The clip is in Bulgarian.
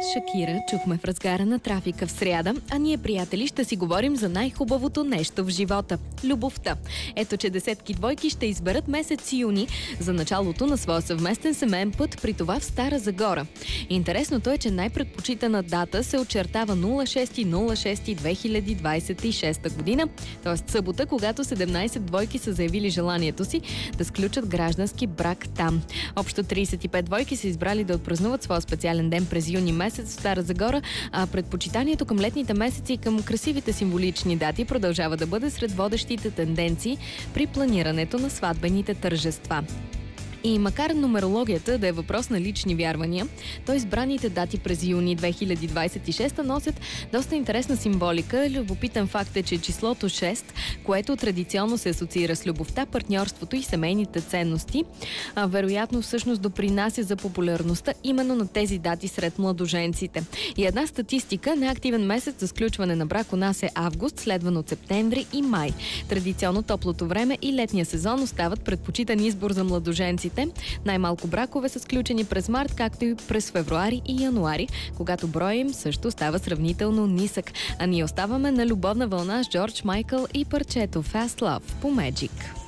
Шакира чухме в разгара на трафика в сряда, а ние, приятели, ще си говорим за най-хубавото нещо в живота – любовта. Ето, че десетки двойки ще изберат месец юни за началото на своя съвместен семейен път, при това в Стара Загора. Интересното е, че най-предпочитана дата се очертава 06.06.2026 година, т.е. събота, когато 17 двойки са заявили желанието си да сключат граждански брак там. Общо 35 двойки са избрали да отпразнуват своя специален ден през юни месец в Стара Загора, а предпочитанието към летните месеци и към красивите символични дати продължава да бъде сред водещите тенденции при планирането на сватбените тържества. И макар нумерологията да е въпрос на лични вярвания, то избраните дати през юни 2026 носят доста интересна символика. Любопитен факт е, че числото 6, което традиционно се асоциира с любовта, партньорството и семейните ценности, вероятно всъщност допринася за популярността именно на тези дати сред младоженците. И една статистика: неактивен месец за сключване на брак у нас е август, следван от септември и май. Традиционно топлото време и летния сезон остават предпочитан избор за младоженците. Най-малко бракове са сключени през март, както и през февруари и януари, когато броя им също става сравнително нисък. А ние оставаме на любовна вълна с Джордж Майкъл и парчето Fast Love по Magic.